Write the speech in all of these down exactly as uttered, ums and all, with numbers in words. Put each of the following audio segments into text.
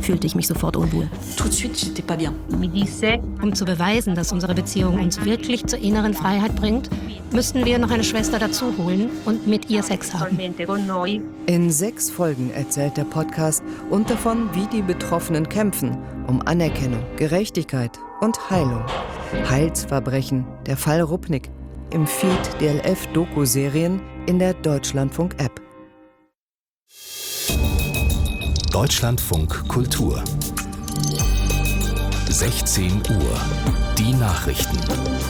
fühlte ich mich sofort unwohl. Um zu beweisen, dass unsere Beziehung uns wirklich zur inneren Freiheit bringt, müssten wir noch eine Schwester dazu holen und mit ihr Sex haben. In sechs Folgen erzählt der Podcast und davon, wie die Betroffenen kämpfen, um Anerkennung, Gerechtigkeit und Heilung. Heilsverbrechen, der Fall Rupnik, im Feed D L F-Doku-Serien in der Deutschlandfunk-App. Deutschlandfunk Kultur. sechzehn Uhr. Die Nachrichten.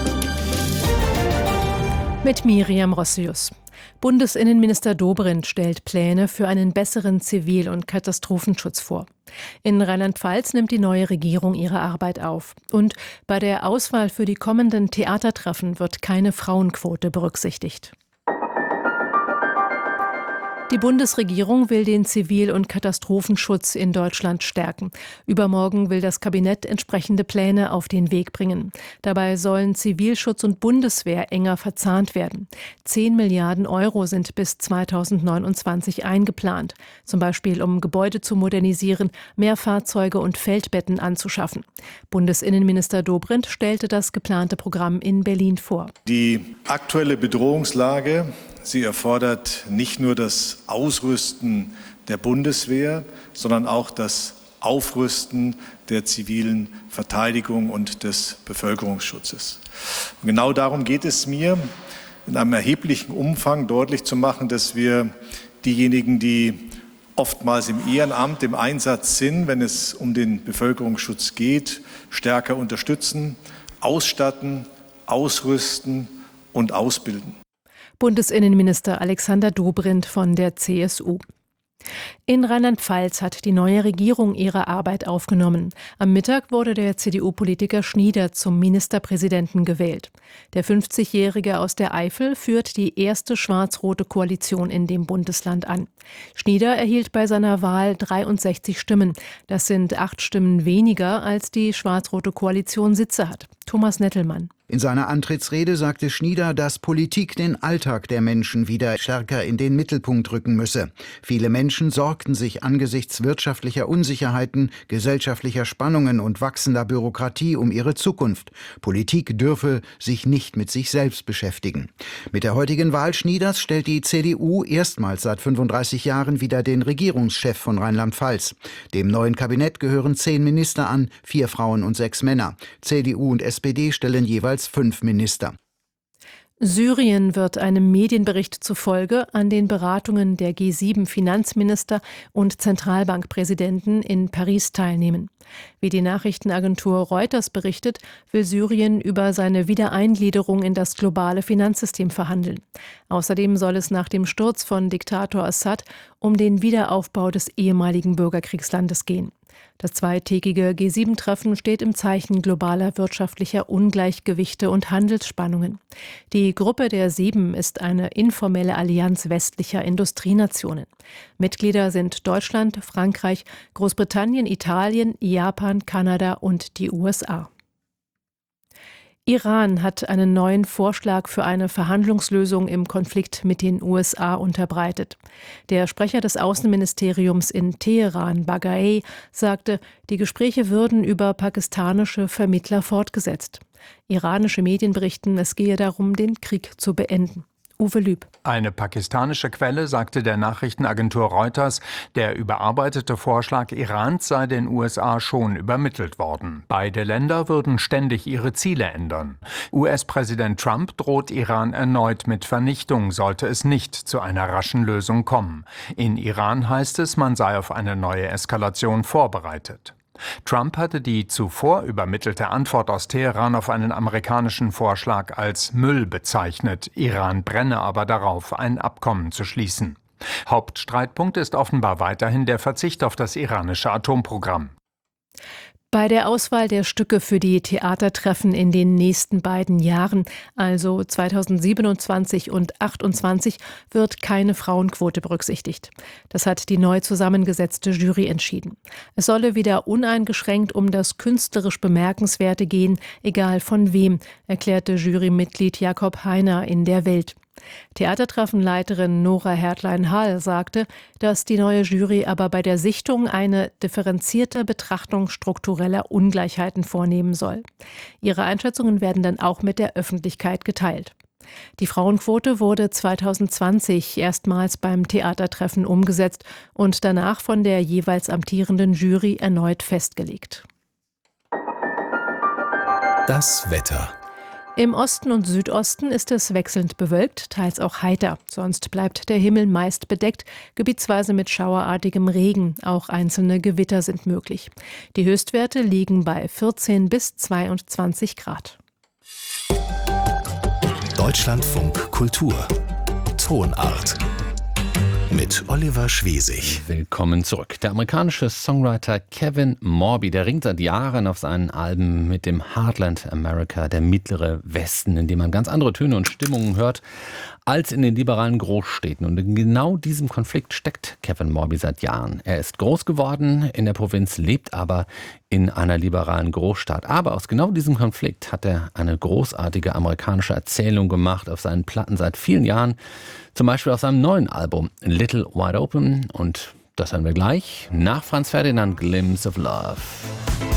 Mit Miriam Rossius. Bundesinnenminister Dobrindt stellt Pläne für einen besseren Zivil- und Katastrophenschutz vor. In Rheinland-Pfalz nimmt die neue Regierung ihre Arbeit auf. Und bei der Auswahl für die kommenden Theatertreffen wird keine Frauenquote berücksichtigt. Die Bundesregierung will den Zivil- und Katastrophenschutz in Deutschland stärken. Übermorgen will das Kabinett entsprechende Pläne auf den Weg bringen. Dabei sollen Zivilschutz und Bundeswehr enger verzahnt werden. Zehn Milliarden Euro sind bis zweitausendneunundzwanzig eingeplant. Zum Beispiel, um Gebäude zu modernisieren, mehr Fahrzeuge und Feldbetten anzuschaffen. Bundesinnenminister Dobrindt stellte das geplante Programm in Berlin vor. Die aktuelle Bedrohungslage, sie erfordert nicht nur das Ausrüsten der Bundeswehr, sondern auch das Aufrüsten der zivilen Verteidigung und des Bevölkerungsschutzes. Und genau darum geht es mir, in einem erheblichen Umfang deutlich zu machen, dass wir diejenigen, die oftmals im Ehrenamt im Einsatz sind, wenn es um den Bevölkerungsschutz geht, stärker unterstützen, ausstatten, ausrüsten und ausbilden. Bundesinnenminister Alexander Dobrindt von der C S U. In Rheinland-Pfalz hat die neue Regierung ihre Arbeit aufgenommen. Am Mittag wurde der C D U-Politiker Schnieder zum Ministerpräsidenten gewählt. Der fünfzigjährige aus der Eifel führt die erste schwarz-rote Koalition in dem Bundesland an. Schnieder erhielt bei seiner Wahl dreiundsechzig Stimmen. Das sind acht Stimmen weniger, als die schwarz-rote Koalition Sitze hat. Thomas Nettelmann. In seiner Antrittsrede sagte Schnieder, dass Politik den Alltag der Menschen wieder stärker in den Mittelpunkt rücken müsse. Viele Menschen sorgten sich angesichts wirtschaftlicher Unsicherheiten, gesellschaftlicher Spannungen und wachsender Bürokratie um ihre Zukunft. Politik dürfe sich nicht mit sich selbst beschäftigen. Mit der heutigen Wahl Schnieders stellt die C D U erstmals seit fünfunddreißig Jahren wieder den Regierungschef von Rheinland-Pfalz. Dem neuen Kabinett gehören zehn Minister an, vier Frauen und sechs Männer. C D U und S P D stellen jeweils fünf Minister. Syrien wird einem Medienbericht zufolge an den Beratungen der G sieben Finanzminister und Zentralbankpräsidenten in Paris teilnehmen. Wie die Nachrichtenagentur Reuters berichtet, will Syrien über seine Wiedereingliederung in das globale Finanzsystem verhandeln. Außerdem soll es nach dem Sturz von Diktator Assad um den Wiederaufbau des ehemaligen Bürgerkriegslandes gehen. Das zweitägige G sieben Treffen steht im Zeichen globaler wirtschaftlicher Ungleichgewichte und Handelsspannungen. Die Gruppe der Sieben ist eine informelle Allianz westlicher Industrienationen. Mitglieder sind Deutschland, Frankreich, Großbritannien, Italien, Japan, Kanada und die U S A. Iran hat einen neuen Vorschlag für eine Verhandlungslösung im Konflikt mit den U S A unterbreitet. Der Sprecher des Außenministeriums in Teheran, Bagaei, sagte, die Gespräche würden über pakistanische Vermittler fortgesetzt. Iranische Medien berichten, es gehe darum, den Krieg zu beenden. Uwe Lüb. Eine pakistanische Quelle sagte der Nachrichtenagentur Reuters, der überarbeitete Vorschlag Irans sei den U S A schon übermittelt worden. Beide Länder würden ständig ihre Ziele ändern. U S-Präsident Trump droht Iran erneut mit Vernichtung, sollte es nicht zu einer raschen Lösung kommen. In Iran heißt es, man sei auf eine neue Eskalation vorbereitet. Trump hatte die zuvor übermittelte Antwort aus Teheran auf einen amerikanischen Vorschlag als Müll bezeichnet. Iran brenne aber darauf, ein Abkommen zu schließen. Hauptstreitpunkt ist offenbar weiterhin der Verzicht auf das iranische Atomprogramm. Bei der Auswahl der Stücke für die Theatertreffen in den nächsten beiden Jahren, also zweitausendsiebenundzwanzig und achtundzwanzig, wird keine Frauenquote berücksichtigt. Das hat die neu zusammengesetzte Jury entschieden. Es solle wieder uneingeschränkt um das künstlerisch Bemerkenswerte gehen, egal von wem, erklärte Jurymitglied Jakob Heiner in der Welt. Theatertreffenleiterin Nora Hertlein-Hall sagte, dass die neue Jury aber bei der Sichtung eine differenzierte Betrachtung struktureller Ungleichheiten vornehmen soll. Ihre Einschätzungen werden dann auch mit der Öffentlichkeit geteilt. Die Frauenquote wurde zweitausendzwanzig erstmals beim Theatertreffen umgesetzt und danach von der jeweils amtierenden Jury erneut festgelegt. Das Wetter. Im Osten und Südosten ist es wechselnd bewölkt, teils auch heiter. Sonst bleibt der Himmel meist bedeckt, gebietsweise mit schauerartigem Regen. Auch einzelne Gewitter sind möglich. Die Höchstwerte liegen bei vierzehn bis zweiundzwanzig Grad. Deutschlandfunk Kultur. Tonart. Mit Oliver Schwesig. Willkommen zurück. Der amerikanische Songwriter Kevin Morby, der ringt seit Jahren auf seinen Alben mit dem Heartland America, der mittlere Westen, in dem man ganz andere Töne und Stimmungen hört als in den liberalen Großstädten. Und in genau diesem Konflikt steckt Kevin Morby seit Jahren. Er ist groß geworden in der Provinz, lebt aber in einer liberalen Großstadt. Aber aus genau diesem Konflikt hat er eine großartige amerikanische Erzählung gemacht auf seinen Platten seit vielen Jahren. Zum Beispiel auf seinem neuen Album Little Wide Open. Und das hören wir gleich nach Franz Ferdinand, Glimpse of Love.